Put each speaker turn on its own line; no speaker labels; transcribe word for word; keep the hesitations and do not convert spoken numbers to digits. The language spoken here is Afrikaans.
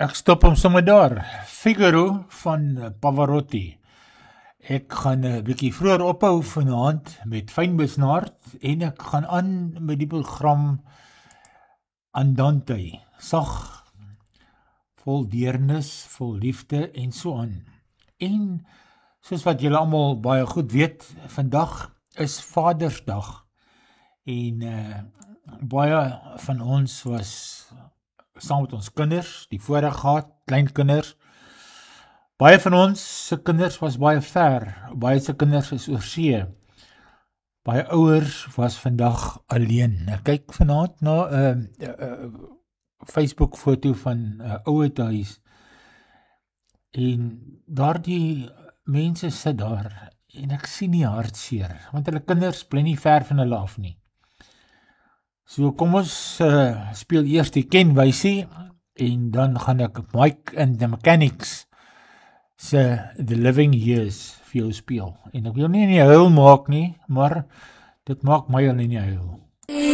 Ek stop hom sommer daar. Figaro van Pavarotti. Ek gaan 'n bietjie vroeër ophou vanaand met Fynbesnaard en ek gaan aan met die program Andante. Sag, vol deernis, vol liefde en so aan. En soos wat julle almal baie goed weet, vandag is Vadersdag. En uh, baie van ons was saam met ons kinders, die voorreg gehad, kleinkinders. Baie van ons se kinders was baie ver, baie se kinders is oor see. Baie ouers was vandag alleen. Ek kyk vanaand na 'n uh, uh, uh, Facebook foto van 'n uh, ouerhuis. En daardie mense sit daar en ek sien nie hartseer, want hulle kinders bly nie ver van hulle af nie. So kom ons uh, speel eers die kenwysie en dan gaan ek Mike and the Mechanics se The Living Years vir jou speel. En ek wil nie in die huil maak nie, maar dit maak my al in die huil.